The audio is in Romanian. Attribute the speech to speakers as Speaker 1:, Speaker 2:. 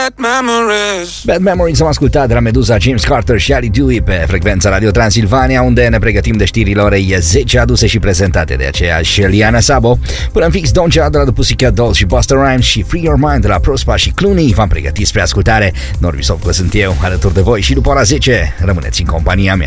Speaker 1: Bad Memories am ascultat de la Meduza, James Carter și Ali Dewey pe frecvența Radio Transilvania, unde ne pregătim de știrile orei 10 aduse și prezentate de aceeași Liana Sabo. Până în fix, Don't Child de la The Pussycat Dolls și Busta Rhymes și Free Your Mind de la Prospa și Clooney v-am pregătit spre ascultare. Norbi Sofco sunt eu, alături de voi și după ora 10 rămâneți în compania mea.